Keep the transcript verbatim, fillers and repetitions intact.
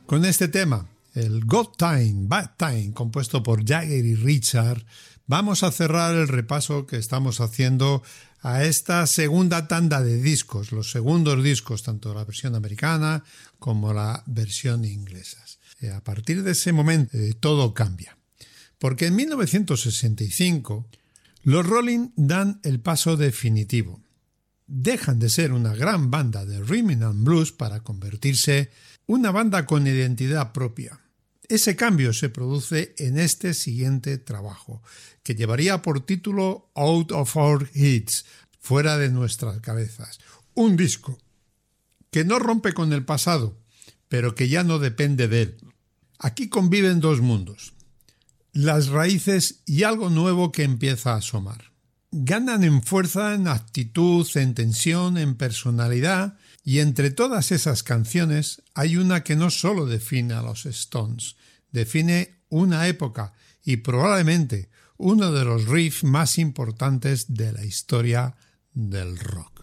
Con este tema, el Good Time, Bad Time, compuesto por Jagger y Richard, vamos a cerrar el repaso que estamos haciendo a esta segunda tanda de discos, los segundos discos, tanto la versión americana como la versión inglesa. Eh, a partir de ese momento eh, todo cambia, porque en mil novecientos sesenta y cinco los Rolling dan el paso definitivo. Dejan de ser una gran banda de rhythm and blues para convertirse en una banda con identidad propia. Ese cambio se produce en este siguiente trabajo, que llevaría por título Out of Our Heads, fuera de nuestras cabezas. Un disco que no rompe con el pasado, pero que ya no depende de él. Aquí conviven dos mundos, las raíces y algo nuevo que empieza a asomar. Ganan en fuerza, en actitud, en tensión, en personalidad, y entre todas esas canciones hay una que no solo define a los Stones, define una época y probablemente uno de los riffs más importantes de la historia del rock.